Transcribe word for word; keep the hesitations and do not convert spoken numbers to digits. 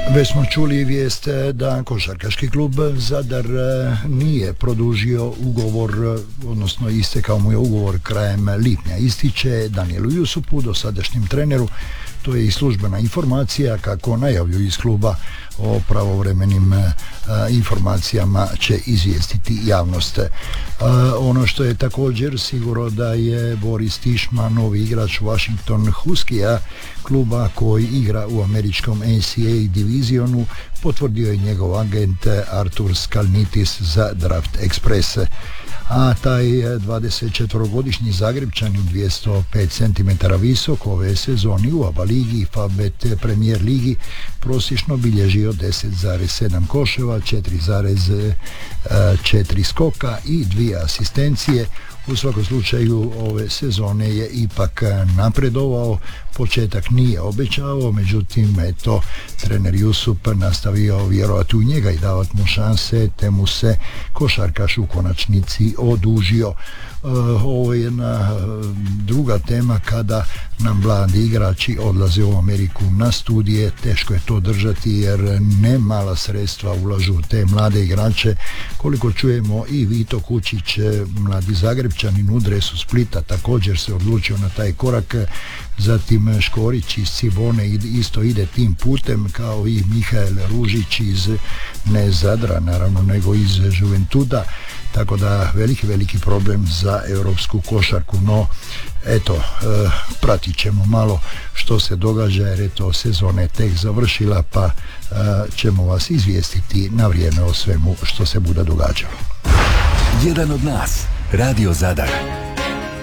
Već smo čuli vijest da košarkaški klub Zadar nije produžio ugovor, odnosno istekao mu je ugovor krajem lipnja. Ističe Danielu Jusupu, dosadašnjem treneru. To je i službena informacija, kako najavljuju iz kluba. O pravovremenim a, informacijama će izvijestiti javnost. A, ono što je također sigurno da je Boris Tišma, novi igrač Washington Huskija, kluba koji igra u američkom N C A A divizionu, potvrdio je njegov agent Artur Skalnitis za Draft Express. A taj dvadesetčetvorogodišnji Zagrebčanin, dvjesto pet centimetara visok, ove sezoni u ABA ligi i Fabet Premier ligi prosječno bilježio deset zarez sedam koševa, četiri zarez četiri skoka i dvije asistencije. U svakom slučaju ove sezone je ipak napredovao, početak nije obećavao, međutim eto, trener Jusup nastavio vjerovati u njega i davati mu šanse, te mu se košarkaš u konačnici odužio. Uh, ovo je jedna uh, druga tema kada nam mladi igrači odlaze u Ameriku na studije. Teško je to držati jer ne mala sredstva ulažu u te mlade igrače. Koliko čujemo, i Vito Kučić, mladi Zagrebčanin u dresu Splita, također se odlučio na taj korak. Zatim Škorić iz Cibone isto ide tim putem, kao i Mihael Ružić iz ne Zadra naravno, nego iz Juventuda. Tako da veliki, veliki problem za europsku košarku. No, eto, e, pratit ćemo malo što se događa, jer eto, sezona je tek završila, pa e, ćemo vas izvijestiti na vrijeme o svemu što se bude događalo. Jedan od nas, Radio Zadar.